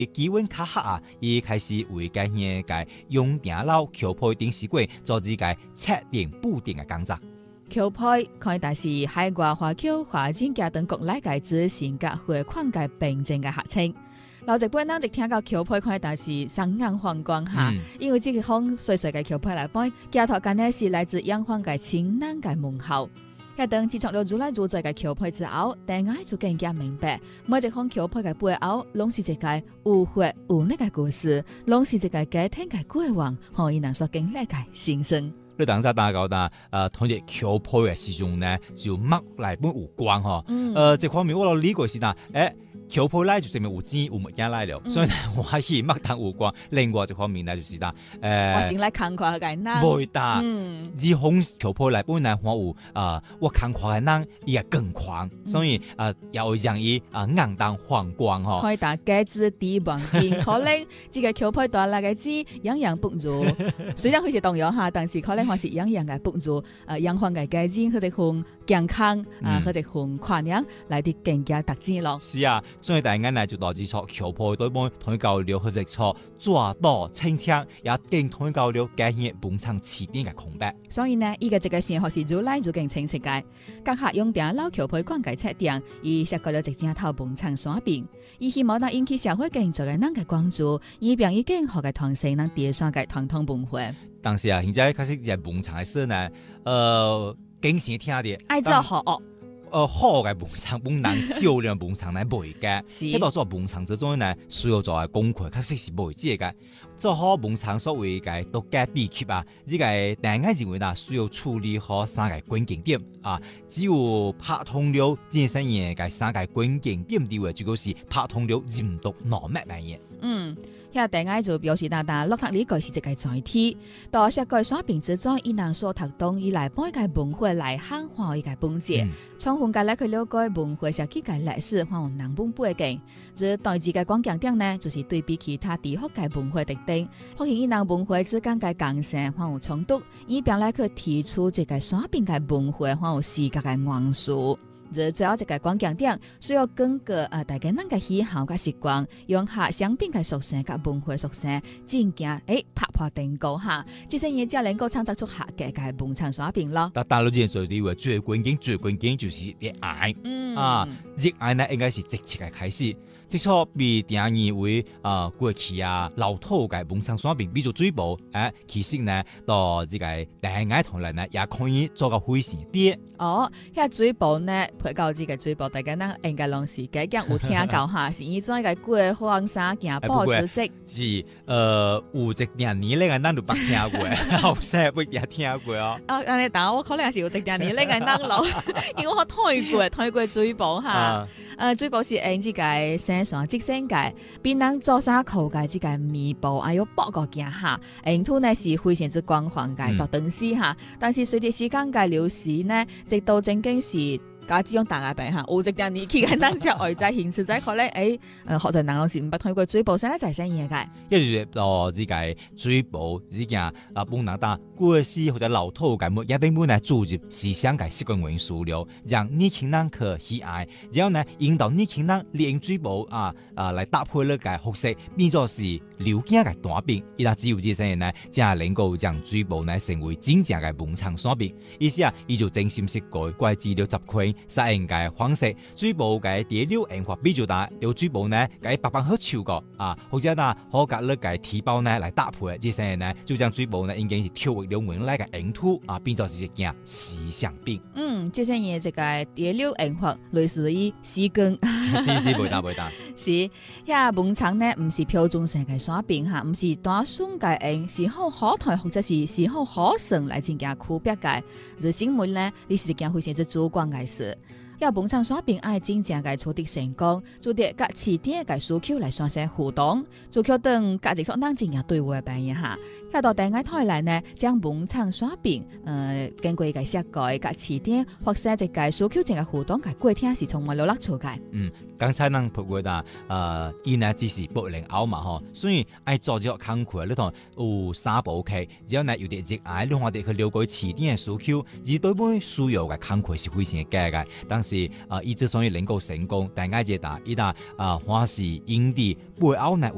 基本卡客啊，伊開始為家現個用電腦橋配電視櫃做自個測定布定嘅工作。 橋配可以但是海外華僑華人家等國內嘅資訊甲匯款嘅並正嘅合稱。老一輩人就聽到橋配可以但是雙眼放光哈，因為這個風細細嘅橋配來講，家頭間呢是來自陽光嘅清冷嘅門口。一等自從了越來越多嘅橋配之後，大家就更加明白，每一項橋配嘅背後，攏是一個有血有肉嘅故事，攏是一個家庭嘅過往，可以能所經歷嘅心聲。 你當時大家講同啲橋配嘅時候呢，就乜嚟本有關嗬。這方面我理解是橋配咧就證明有錢有物件來了，所以呢我可以乜當有關。另外一方面呢就是我先來看看嘅人， 袂得，以紅橋配來本來我有我看看嘅人也更狂，所以要讓伊硬當放光嗬。 可以打價值低望見，可能這個橋配帶來嘅資樣樣不如，雖然佢是同樣下，但是可能還是樣樣嘅不如。陽光嘅價值佢哋從健康佢哋從環境來啲更加特質咯。 是啊。所以大家呢就導致錯橋配對本同交流或者錯抓到清槍，也更同交流改變本場起點嘅空白。 所以呢，依個這個生活是越來越更清晰嘅。各客用電腦橋配廣告測定，而設計了直接頭本場刷屏，而希望能引起社會更多嘅人嘅關注，以便以更好嘅團隊能疊上嘅傳統文化。 但是現在開始在本場嘅時候呢，經常聽啲愛做好惡。 好嘅本場本人少量本場嚟賣嘅，喺度做本場之中呢，需要做嘅功課確實是袂少嘅。做好本場所謂嘅獨家秘笈啊，呢個大家認為啦，需要處理好三個關鍵點啊。只有拍通了健身員嘅三個關鍵點之外，就是拍通了任督二脈嘅嘢。 遐大家就表示落讀理解是一個載體，到設計刷屏之中，伊能所讀懂以來本個文化來漢化一個本質，從分界來去了解文化設計嘅歷史，還有人本背景。而代志嘅關鍵點呢，就是對比其他地方嘅文化特點，發現伊人文化之間嘅共性還有衝突，以便來去提出一個刷屏嘅文化還有視覺嘅元素。而最後一個關鍵點，需要根據大家人嘅喜好嘅習慣，用下商品嘅屬性嘅文化屬性，真正拍破定稿下，這些嘢才能夠創造出客家嘅本場刷屏咯。 但大陸人所以話最關鍵就是熱愛，熱愛呢應該是直接嘅開始。即錯被定義為過去老土嘅本場刷屏，比如水報，其實呢到這個大家同仁呢也可以做個非常啲。 遐水報呢，配到這個水報，大家呢應該攏是幾間有聽到哈，是伊種個過黃沙行報紙織。 是有一年咧，咱都捌聽過，後生不也聽過哦。 但我可能是有一年咧，咱老，因為我睇過水報哈。水報是按這個生產即生界，變人做衫褲嘅這個棉布，還有包個件哈，印圖呢是非常之光滑嘅，獨當時哈。但是隨着時間嘅流逝呢，直到正經是。家只用大牙病嚇，有一年紀嘅人就外在形式在可能學在人老是唔捌睇過水報，先咧就係生嘢嘅。 因為到呢個水報呢件本人打過時或者老土嘅物，一定本來注入思想嘅習慣元素了，讓年輕人去喜愛，然後呢引導年輕人利用水報來搭配呢個學識，變作是了解嘅單品。伊拉只有這些人呢，才能夠將水報呢成為真正嘅本場刷屏。意思伊就精心設計怪資料集規。實用嘅方式，水報嘅第六印法比較大，有水報呢，嘅白板好超過或者可夾呢嘅提包呢嚟搭配，這些呢就將水報呢已經是跳躍了原來嘅印圖變作是一件時尚品。 這些嘢這個第六印法類似於絲根， 是袂大。 是，遐文場呢唔是標準性嘅刷屏嚇，唔是單純嘅印，是好可睇或者是好可算來進行區別嘅。而新聞呢，你是一件非常之主觀嘅事。要本場刷屏愛真正嘅取得成功，做啲甲市點嘅需求來產生互動，就確等價值所能真正對話嘅扮演下。要到大家台來呢，將本場刷屏，經過一個設計甲市點或者一個需求性嘅互動嘅過程是充滿了樂趣嘅。 剛才咱พู過啦，伊呢只是8零後嘛吼，所以愛做咗工課，你同有3部劇，只要呢有啲熱愛，你話哋去了解市點嘅需求，而對本需要嘅工課是非常嘅嘅，但是伊之所以能夠成功，大家知道伊話是因地背後呢。